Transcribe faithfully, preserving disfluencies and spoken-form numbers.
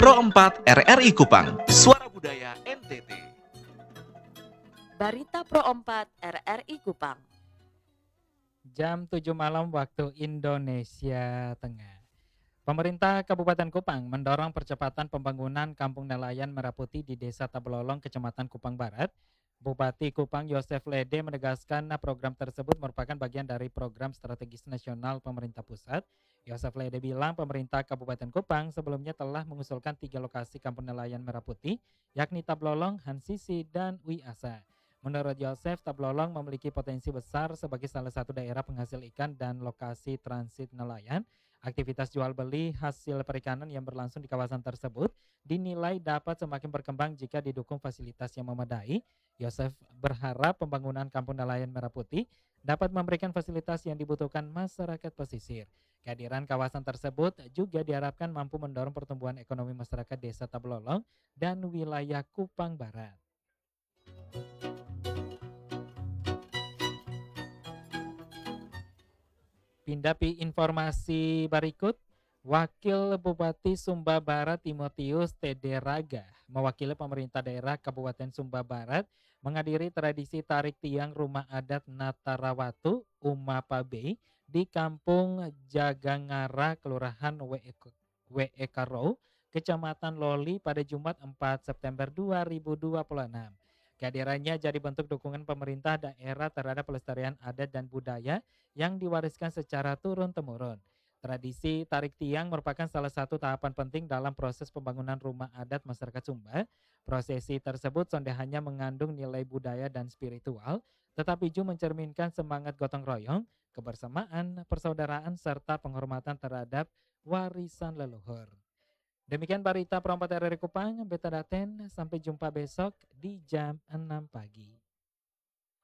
Pro empat R R I Kupang, Suara Budaya N T T. Barita Pro empat R R I Kupang. Jam tujuh malam waktu Indonesia Tengah. Pemerintah Kabupaten Kupang mendorong percepatan pembangunan Kampung Nelayan Merah Putih di Desa Tabelolong, Kecamatan Kupang Barat. Bupati Kupang Yosef Lede menegaskan program tersebut merupakan bagian dari program strategis nasional pemerintah pusat. Yosef Lede bilang pemerintah Kabupaten Kupang sebelumnya telah mengusulkan tiga lokasi Kampung Nelayan Merah Putih, yakni Tablolong, Hansisi, dan Wiasa. Menurut Yosef, Tablolong memiliki potensi besar sebagai salah satu daerah penghasil ikan dan lokasi transit nelayan. Aktivitas jual beli hasil perikanan yang berlangsung di kawasan tersebut dinilai dapat semakin berkembang jika didukung fasilitas yang memadai. Yosef berharap pembangunan Kampung Nelayan Merah Putih dapat memberikan fasilitas yang dibutuhkan masyarakat pesisir. Kehadiran kawasan tersebut juga diharapkan mampu mendorong pertumbuhan ekonomi masyarakat Desa Tablolong dan wilayah Kupang Barat. Pindah pi informasi berikut. Wakil Bupati Sumba Barat Timotius Tederaga mewakili pemerintah daerah Kabupaten Sumba Barat menghadiri tradisi tarik tiang rumah adat Natarawatu Umapabe di Kampung Jagangara, Kelurahan W E Karo, Kecamatan Loli pada Jumat empat September dua ribu dua puluh enam. Kehadirannya jadi bentuk dukungan pemerintah daerah terhadap pelestarian adat dan budaya yang diwariskan secara turun-temurun. Tradisi tarik tiang merupakan salah satu tahapan penting dalam proses pembangunan rumah adat masyarakat Sumba. Prosesi tersebut sonde hanya mengandung nilai budaya dan spiritual, tetapi juga mencerminkan semangat gotong royong, kebersamaan, persaudaraan, serta penghormatan terhadap warisan leluhur. Demikian Barita Pro empat R R I Kupang, Beta Daten, sampai jumpa besok di jam enam pagi.